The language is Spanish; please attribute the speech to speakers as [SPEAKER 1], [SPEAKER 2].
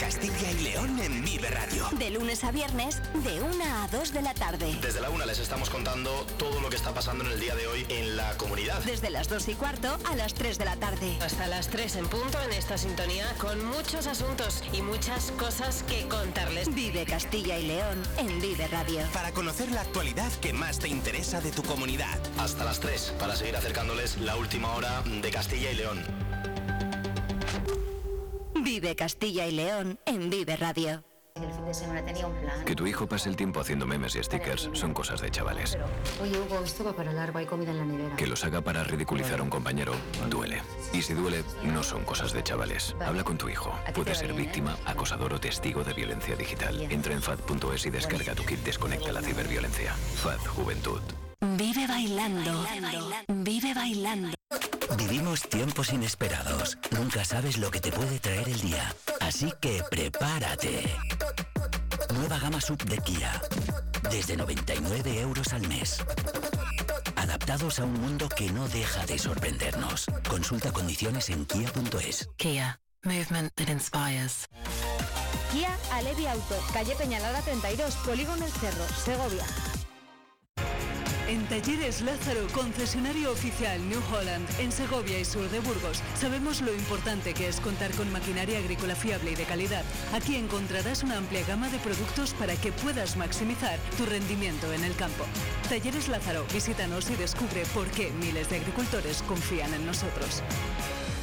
[SPEAKER 1] Castilla y León en Vive Radio.
[SPEAKER 2] De lunes a viernes, de 1 a 2 de la tarde.
[SPEAKER 3] Desde la 1 les estamos contando todo lo que está pasando en el día de hoy en la comunidad.
[SPEAKER 2] Desde las 2:15 a las 3 de la tarde.
[SPEAKER 4] Hasta las 3 en punto en esta sintonía, con muchos asuntos y muchas cosas que contarles.
[SPEAKER 2] Vive Castilla y León en Vive Radio.
[SPEAKER 1] Para conocer la actualidad que más te interesa de tu comunidad.
[SPEAKER 3] Hasta las 3, para seguir acercándoles la última hora de Castilla y León.
[SPEAKER 2] Vive Castilla y León en Vive Radio.
[SPEAKER 5] El fin de semana tenía un plan.
[SPEAKER 6] Que tu hijo pase el tiempo haciendo memes y stickers son cosas de chavales.
[SPEAKER 5] Oye, Hugo, esto va para largo, hay comida en la nevera.
[SPEAKER 6] Que los haga para ridiculizar a un compañero duele. Y si duele, no son cosas de chavales. Habla con tu hijo. Puede ser víctima, acosador o testigo de violencia digital. Entra en FAD.es y descarga tu kit Desconecta la ciberviolencia. FAD Juventud.
[SPEAKER 2] Vive bailando. Vive bailando.
[SPEAKER 7] Vivimos tiempos inesperados. Nunca sabes lo que te puede traer el día. Así que prepárate. Nueva gama sub de Kia. Desde 99 euros al mes. Adaptados a un mundo que no deja de sorprendernos. Consulta condiciones en kia.es.
[SPEAKER 8] Kia. Movement that inspires.
[SPEAKER 9] Kia Alevi Auto, calle Peñalada 32, Polígono El Cerro, Segovia.
[SPEAKER 10] En Talleres Lázaro, concesionario oficial New Holland, en Segovia y sur de Burgos, sabemos lo importante que es contar con maquinaria agrícola fiable y de calidad. Aquí encontrarás una amplia gama de productos para que puedas maximizar tu rendimiento en el campo. Talleres Lázaro, visítanos y descubre por qué miles de agricultores confían en nosotros.